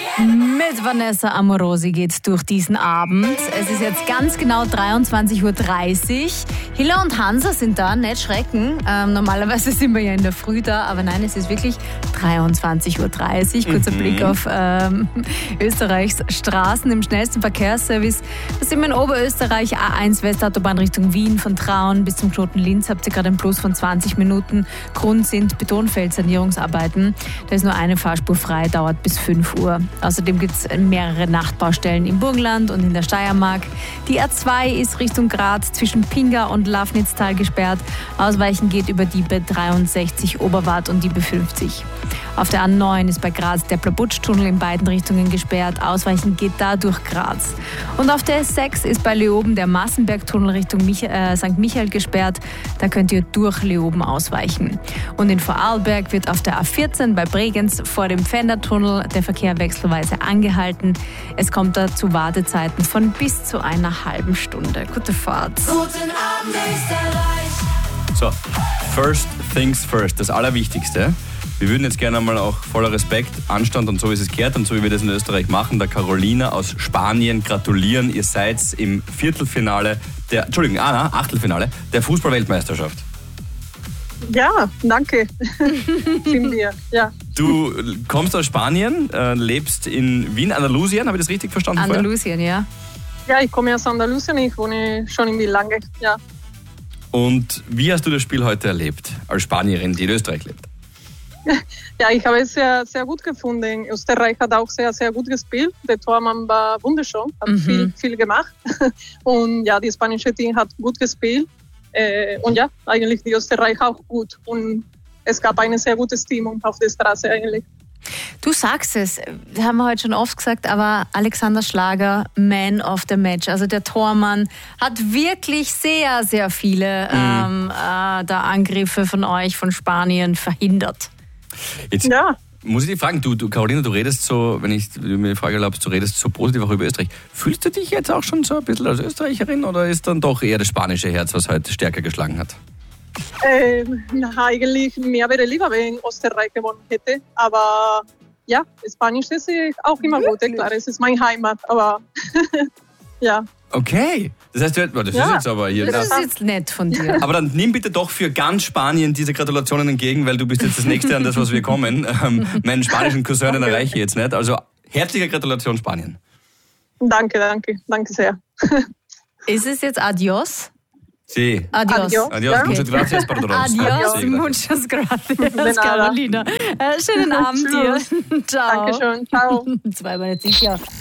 Mit Vanessa Amorosi geht's durch diesen Abend. Es ist jetzt ganz genau 23.30 Uhr. Hilla und Hansa sind da, nicht schrecken. Normalerweise sind wir ja in der Früh da, aber nein, es ist wirklich 23.30 Uhr. Kurzer Blick auf Österreichs Straßen im schnellsten Verkehrsservice. Da sind wir in Oberösterreich, A1 Westautobahn Richtung Wien, von Traun bis zum Knoten Linz habt ihr gerade einen Plus von 20 Minuten. Grund sind Betonfeldsanierungsarbeiten. Da ist nur eine Fahrspur frei, dauert bis 5 Uhr. Außerdem gibt es mehrere Nachtbaustellen im Burgenland und in der Steiermark. Die A2 ist Richtung Graz zwischen Pinga und Lafnitztal gesperrt. Ausweichen geht über die B63 Oberwart und die B50. Auf der A9 ist bei Graz der Plabutsch-Tunnel in beiden Richtungen gesperrt. Ausweichen geht da durch Graz. Und auf der S6 ist bei Leoben der Massenberg-Tunnel Richtung St. Michael gesperrt. Da könnt ihr durch Leoben ausweichen. Und in Vorarlberg wird auf der A14 bei Bregenz vor dem Pfändertunnel der Verkehr wechselweise angehalten. Es kommt da zu Wartezeiten von bis zu einer halben Stunde. Gute Fahrt. Guten Abend, Österreich. So, first things first, das Allerwichtigste. Wir würden jetzt gerne einmal auch voller Respekt, Anstand und so wie es gehört und so wie wir das in Österreich machen, der Carolina aus Spanien gratulieren. Ihr seid im Achtelfinale der Fußball-Weltmeisterschaft. Ja, danke. Sind wir, ja. Du kommst aus Spanien, lebst in Wien, Andalusien, habe ich das richtig verstanden? Andalusien, ja. Ja, ich komme aus Andalusien, ich wohne schon in Wien lange, ja. Und wie hast du das Spiel heute erlebt, als Spanierin, die in Österreich lebt? Ja, ich habe es sehr, sehr gut gefunden. Österreich hat auch sehr, sehr gut gespielt. Der Tormann war wunderschön, hat viel gemacht. Und ja, die spanische Team hat gut gespielt. Und ja, eigentlich die Österreich auch gut. Und es gab eine sehr gute Stimmung auf der Straße eigentlich. Du sagst es, haben wir heute schon oft gesagt, aber Alexander Schlager, Man of the Match. Also der Tormann hat wirklich sehr, sehr viele da Angriffe von euch, von Spanien verhindert. Jetzt muss ich dich fragen, du Carolina, du redest so, wenn ich mir die Frage erlaubst, du redest so positiv auch über Österreich. Fühlst du dich jetzt auch schon so ein bisschen als Österreicherin oder ist dann doch eher das spanische Herz, was heute stärker geschlagen hat? Eigentlich mehr wäre lieber, wenn Österreich gewonnen hätte. Aber ja, Spanisch ist auch immer gut, klar, es ist meine Heimat, aber ja. Okay, das heißt, das ist jetzt aber hier... Das ist jetzt nett von dir. Aber dann nimm bitte doch für ganz Spanien diese Gratulationen entgegen, weil du bist jetzt das Nächste an das, was wir kommen. Meinen spanischen Cousin, den erreiche ich jetzt nicht. Also herzliche Gratulation Spanien. Danke sehr. Ist es jetzt Adios? Sí. Adios. Adios. Okay. Muchas gracias, perdón. Adios, muchas gracias, Carolina. Schönen Abend dir. Ciao. Dankeschön, ciao. Das war aber nicht sicher.